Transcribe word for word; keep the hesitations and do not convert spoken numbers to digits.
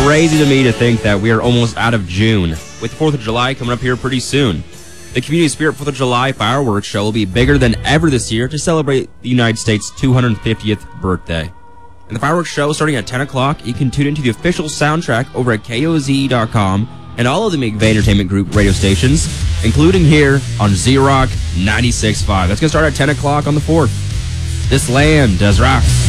crazy to me to think that we are almost out of June, with fourth of July coming up here pretty soon. The Community Spirit fourth of July fireworks show will be bigger than ever this year to celebrate the United States' two hundred fiftieth birthday. And the fireworks show starting at ten o'clock. You can tune into the official soundtrack over at K O Z E dot com and all of the McVeigh Entertainment Group radio stations, including here on Z-Rock ninety-six point five. That's going to start at ten o'clock on the fourth. This land does rock.